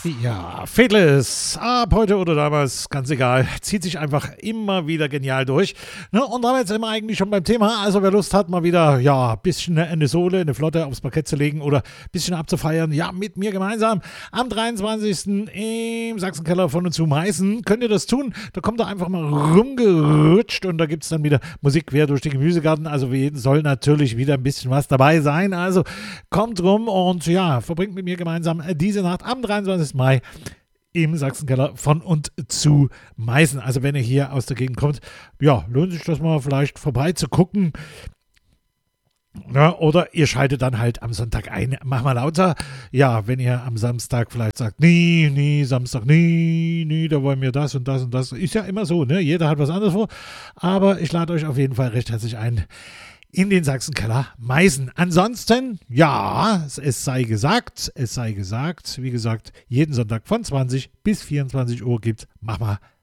Ja, Fadeless, ab heute oder damals, ganz egal, zieht sich einfach immer wieder genial durch. Ne? Und damit sind wir eigentlich schon beim Thema. Also wer Lust hat, mal wieder, ja, ein bisschen eine Sohle, eine Flotte aufs Parkett zu legen oder ein bisschen abzufeiern, ja, mit mir gemeinsam am 23. im Sachsenkeller von und zu Meißen, könnt ihr das tun. Da kommt ihr einfach mal rumgerutscht und da gibt es dann wieder Musik quer durch den Gemüsegarten. Also soll natürlich wieder ein bisschen was dabei sein. Also kommt rum und ja, verbringt mit mir gemeinsam diese Nacht am 23. Mai im Sachsenkeller von und zu Meißen. Also wenn ihr hier aus der Gegend kommt, ja, lohnt sich das mal vielleicht vorbei zu gucken. Ja, oder ihr schaltet dann halt am Sonntag ein. Mach mal lauter. Ja, wenn ihr am Samstag vielleicht sagt, nee, Samstag, nee, da wollen wir das und das und das. Ist ja immer so, ne? Jeder hat was anderes vor. Aber ich lade euch auf jeden Fall recht herzlich ein in den Sachsenkeller Meißen. Ansonsten, ja, es sei gesagt, wie gesagt, jeden Sonntag von 20 bis 24 Uhr gibt's Mach mal